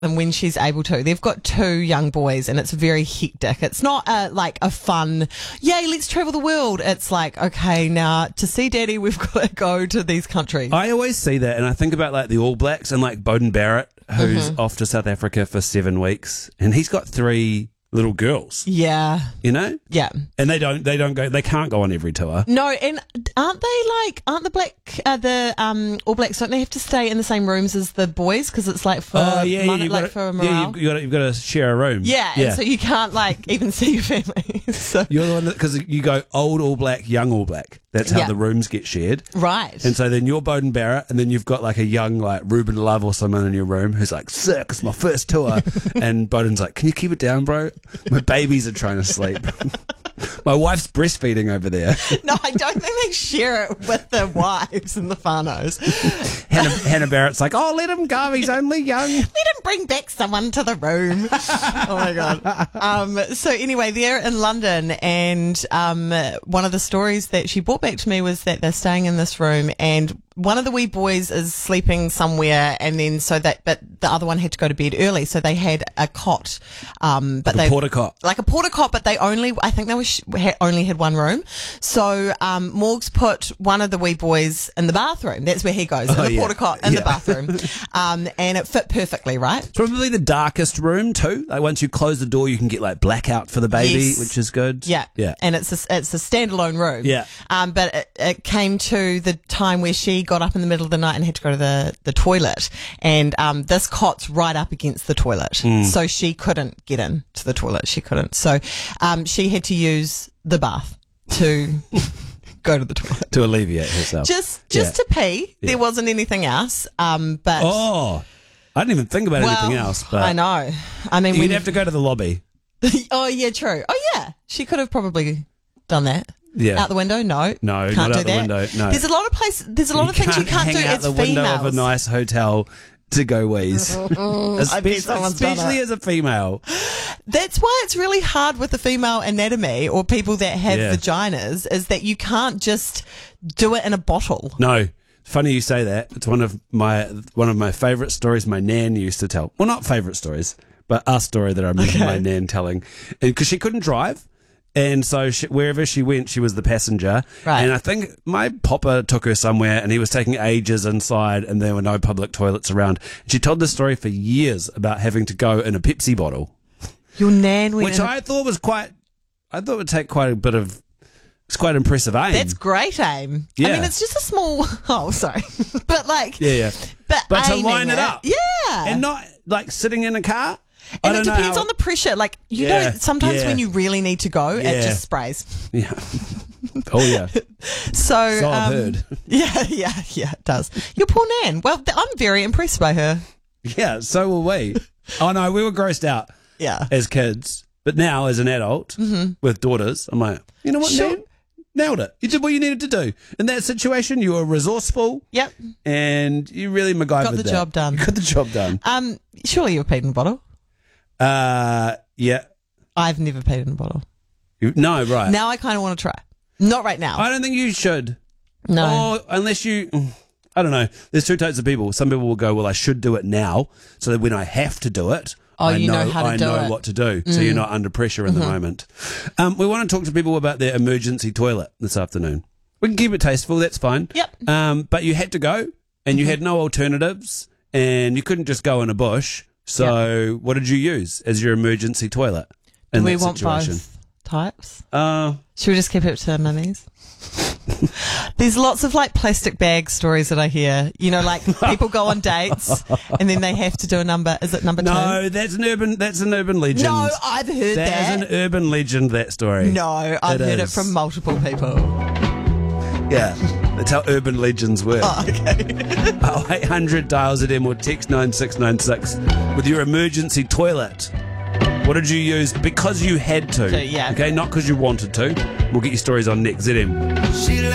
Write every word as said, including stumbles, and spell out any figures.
and when she's able to. They've got two young boys and it's very hectic. It's not a, like a fun, yay, let's travel the world. It's like, okay, now to see daddy, we've got to go to these countries. I always see that and I think about like the All Blacks and like Bowden Barrett, who's Mm-hmm. off to South Africa for seven weeks and he's got three little girls, Yeah. you know? Yeah. And they don't, they don't go, they can't go on every tour. No, and aren't they like, aren't the black, uh, the um, All Blacks, don't they have to stay in the same rooms as the boys? Because it's like for, Oh, yeah, yeah, mon- you've like got for to, morale. yeah, you've got to, you've got to share a room. Yeah, yeah. and so you can't like even see your family. so. You're the one that, because you go old All Black, young All Black. That's how Yeah. the rooms get shared. Right. And so then you're Bowden Barrett, and then you've got like a young like Ruben Love or someone in your room who's like, sick, it's my first tour. And Bowden's like, can you keep it down, bro? My babies are trying to sleep. My wife's breastfeeding over there. No, I don't think they share it with their wives and the whanos. Hannah, Hannah Barrett's like, oh, let him go, he's only young. Let him bring back someone to the room. Oh my god. Um, so anyway, they're in London, and um, one of the stories that she brought back to me was that they're staying in this room, and one of the wee boys is sleeping somewhere, and then so that, but the other one had to go to bed early, so they had a cot, um, but Like a they porta cot. like a porta cot, but they only, I think they were sh- had, only had one room. So um, Morgs put one of the wee boys in the bathroom. That's where he goes, in Oh, the yeah. porta cot in Yeah. the bathroom, um, and it fit perfectly, right? It's probably the darkest room too. Like once you close the door, you can get like blackout for the baby, Yes. which is good. Yeah, Yeah. and it's a, it's a standalone room. Yeah. Um, but it, it came to the time where she got up in the middle of the night and had to go to the, the toilet, and um, this cot's right up against the toilet, Hmm. so she couldn't get in to the toilet. She couldn't. So um, she had to use the bath to go to the toilet. To alleviate herself. Just just Yeah. to pee. Yeah. There wasn't anything else. Um, but Oh, I didn't even think about well, anything else. But I know. I mean, you'd when have to go to the lobby. oh yeah, true. Oh yeah, she could have probably done that. Yeah. Out the window? No. No, can't not do out the that. window, no. There's a lot of places. There's a lot of things you can't hang do out as the females. window of a nice hotel to go wheeze. I bet especially someone's done especially it. as a female. That's why it's really hard with the female anatomy or people that have Yeah. vaginas, is that you can't just do it in a bottle. No. Funny you say that. It's one of my one of my favourite stories my nan used to tell. Well, not favourite stories, but a story that I remember Okay. my nan telling. Because she couldn't drive. And so she, wherever she went, she was the passenger. Right. And I think my papa took her somewhere and he was taking ages inside and there were no public toilets around. She told this story for years about having to go in a Pepsi bottle, Your nan went which in. I thought was quite, I thought would take quite a bit of, it's quite impressive aim. That's great aim. I Yeah. mean, it's just a small. Oh, sorry, but like, yeah, yeah. but But to aiming line it up. yeah, And not like sitting in a car. I And it don't know depends how- on the pressure. Like, you Yeah, know, sometimes yeah. when you really need to go, Yeah. it just sprays. Yeah. Oh yeah. So, So I've um, heard. Yeah, yeah, yeah, it does. Your poor Nan. Well, th- I'm very impressed by her. Yeah. So were we. Oh no, we were grossed out Yeah. as kids, but now as an adult with daughters, I'm like, you know what, Sure. Nan? Nailed it. You did what you needed to do in that situation. You were resourceful Yep. and you really MacGyvered Got the that. job done. You got the job done. Um, surely you've peed in a bottle. Uh, yeah. I've never peed in a bottle. You- No, right. Now I kind of want to try. Not right now. I don't think you should. no. Or unless you, I don't know. There's two types of people. Some people will go, well, I should do it now, so that when I have to do it, Oh, I you know know, how to I do know it. Mm. what to do. So you're not under pressure in the moment. Um, we want to talk to people about their emergency toilet this afternoon. We can keep it tasteful. That's fine. Yep. Um, but you had to go, and you had no alternatives, and you couldn't just go in a bush. So what did you use as your emergency toilet in Do we that want situation? both types? Uh, Should we just keep it to mummies? There's lots of like plastic bag stories that I hear. You know, like people go on dates and then they have to do a number. Is it number two? no, that's an urban. That's an urban legend. No, I've heard That that. is an urban legend, that story. No, I've It heard it is. from multiple people. Yeah, that's how urban legends work. Oh, okay. Oh, eight hundred dials at M or text nine six nine six with your emergency toilet. What did you use? Because you had to. To, yeah. Okay, not because you wanted to. We'll get your stories on next. Z M.